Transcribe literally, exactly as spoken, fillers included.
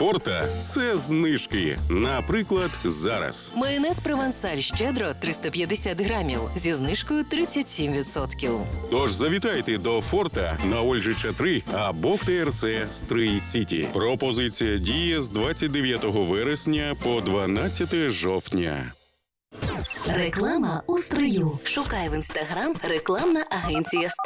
Форта – це знижки. Наприклад, зараз. Майонез «Провансаль» щедро триста п'ятдесят грамів зі знижкою тридцять сім відсотків. Тож завітайте до Форта на Ольжича три або в ТРЦ Стрий Сіті. Пропозиція діє з двадцять дев'ятого вересня по дванадцяте жовтня. Реклама у стрию. Шукай в інстаграм рекламна агенція